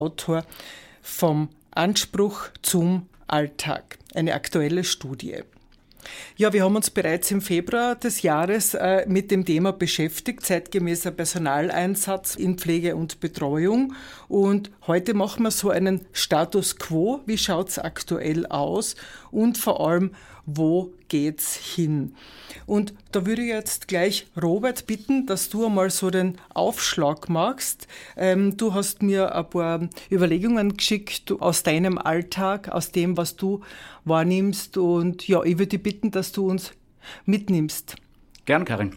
Autor vom Anspruch zum Alltag, eine aktuelle Studie. Ja, wir haben uns bereits im Februar des Jahres mit dem Thema beschäftigt, zeitgemäßer Personaleinsatz in Pflege und Betreuung. Und heute machen wir so einen Status quo. Wie schaut es aktuell aus? Und vor allem, wo geht's hin? Und da würde ich jetzt gleich Robert bitten, dass du einmal so den Aufschlag machst. Du hast mir ein paar Überlegungen geschickt aus deinem Alltag, aus dem, was du wahrnimmst. Und ja, ich würde dich bitten, dass du uns mitnimmst. Gern, Karin.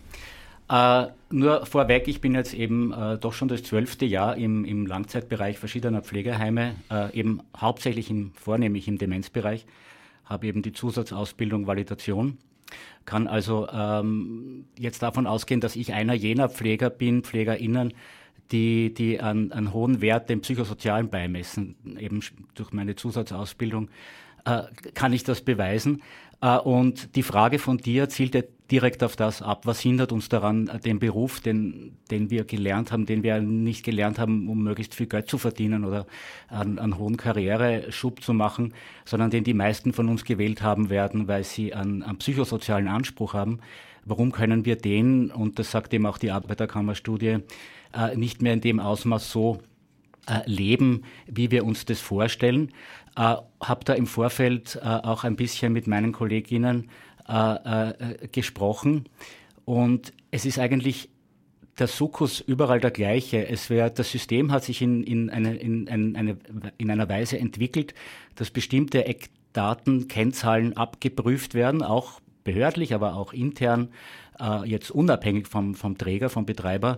Nur vorweg, ich bin jetzt eben doch schon das 12. Jahr im Langzeitbereich verschiedener Pflegeheime, eben hauptsächlich vornehmlich im Demenzbereich, habe eben die Zusatzausbildung Validation, kann also jetzt davon ausgehen, dass ich einer jener Pfleger bin, PflegerInnen, die einen hohen Wert dem Psychosozialen beimessen. Eben durch meine Zusatzausbildung kann ich das beweisen. Und die Frage von dir zielt ja direkt auf das ab. Was hindert uns daran, den Beruf, den wir gelernt haben, den wir nicht gelernt haben, um möglichst viel Geld zu verdienen oder einen hohen Karriereschub zu machen, sondern den die meisten von uns gewählt haben werden, weil sie einen psychosozialen Anspruch haben. Warum können wir den, und das sagt eben auch die Arbeiterkammerstudie, nicht mehr in dem Ausmaß so leben, wie wir uns das vorstellen? Habe da im Vorfeld auch ein bisschen mit meinen Kolleginnen gesprochen, und es ist eigentlich der Sukkus überall der gleiche. Das System hat sich in einer Weise entwickelt, dass bestimmte Eckdaten, Kennzahlen abgeprüft werden, auch behördlich, aber auch intern, jetzt unabhängig vom Träger, vom Betreiber,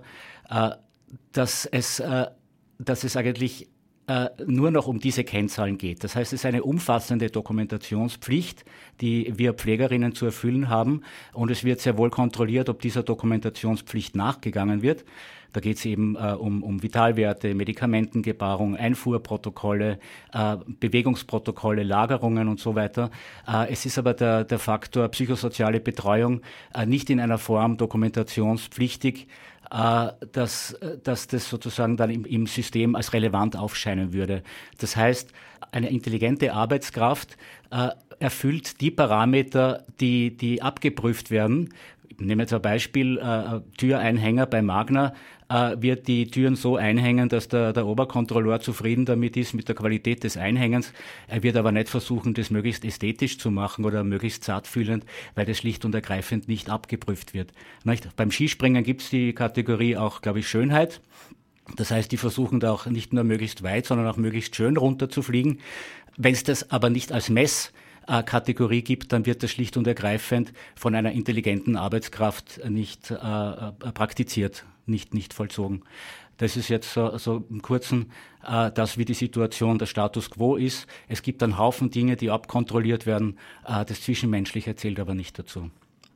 dass es eigentlich nur noch um diese Kennzahlen geht. Das heißt, es ist eine umfassende Dokumentationspflicht, die wir Pflegerinnen zu erfüllen haben, und es wird sehr wohl kontrolliert, ob dieser Dokumentationspflicht nachgegangen wird. Da geht es eben um Vitalwerte, Medikamentengebarung, Einfuhrprotokolle, Bewegungsprotokolle, Lagerungen und so weiter. Es ist aber der Faktor psychosoziale Betreuung nicht in einer Form dokumentationspflichtig, dass das sozusagen dann im System als relevant aufscheinen würde. Das heißt, eine intelligente Arbeitskraft erfüllt die Parameter, die abgeprüft werden. Ich nehme jetzt ein Beispiel, Türeinhänger bei Magna, wird die Türen so einhängen, dass der Oberkontrolleur zufrieden damit ist mit der Qualität des Einhängens. Er wird aber nicht versuchen, das möglichst ästhetisch zu machen oder möglichst zartfühlend, weil das schlicht und ergreifend nicht abgeprüft wird. Nicht? Beim Skispringen gibt es die Kategorie auch, glaube ich, Schönheit. Das heißt, die versuchen da auch nicht nur möglichst weit, sondern auch möglichst schön runter zu fliegen. Wenn es das aber nicht als Messkategorie gibt, dann wird das schlicht und ergreifend von einer intelligenten Arbeitskraft nicht praktiziert, nicht vollzogen. Das ist jetzt so im Kurzen das, wie die Situation, der Status quo ist. Es gibt einen Haufen Dinge, die abkontrolliert werden. Das Zwischenmenschliche zählt aber nicht dazu.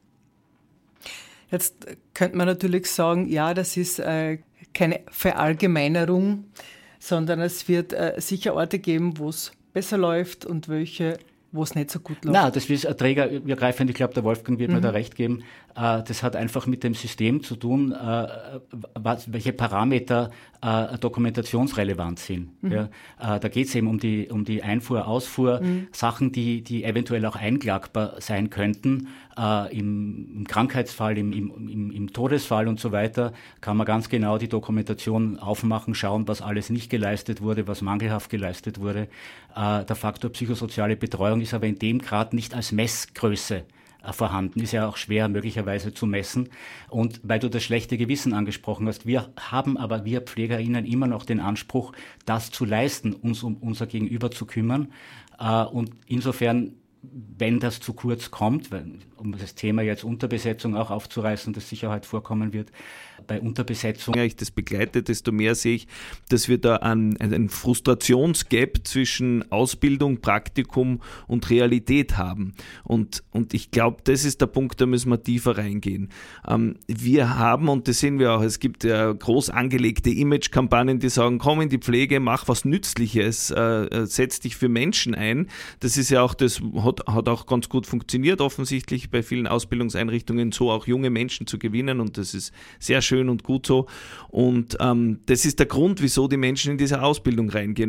Jetzt könnte man natürlich sagen, ja, das ist keine Verallgemeinerung, sondern es wird sicher Orte geben, wo es besser läuft und welche, wo es nicht so gut läuft. Nein, das ist ein trägerübergreifend. Ich glaube, der Wolfgang wird mir da recht geben. Das hat einfach mit dem System zu tun, welche Parameter dokumentationsrelevant sind. Ja, da geht es eben um die Einfuhr, Ausfuhr, Sachen, die eventuell auch einklagbar sein könnten. Im Krankheitsfall, im Todesfall und so weiter kann man ganz genau die Dokumentation aufmachen, schauen, was alles nicht geleistet wurde, was mangelhaft geleistet wurde. Der Faktor psychosoziale Betreuung ist aber in dem Grad nicht als Messgröße vorhanden, ist ja auch schwer möglicherweise zu messen. Und weil du das schlechte Gewissen angesprochen hast, wir PflegerInnen immer noch den Anspruch, das zu leisten, uns um unser Gegenüber zu kümmern. Und insofern, wenn das zu kurz kommt, um das Thema jetzt Unterbesetzung auch aufzureißen, das sicher heute vorkommen wird, bei Unterbesetzung. Je mehr ich das begleite, desto mehr sehe ich, dass wir da einen Frustrationsgap zwischen Ausbildung, Praktikum und Realität haben. Und ich glaube, das ist der Punkt, da müssen wir tiefer reingehen. Wir haben, und das sehen wir auch, es gibt groß angelegte Image-Kampagnen, die sagen, komm in die Pflege, mach was Nützliches, setz dich für Menschen ein. Das ist ja auch das, hat auch ganz gut funktioniert, offensichtlich bei vielen Ausbildungseinrichtungen, so auch junge Menschen zu gewinnen, und das ist sehr schön und gut so. Und das ist der Grund, wieso die Menschen in diese Ausbildung reingehen.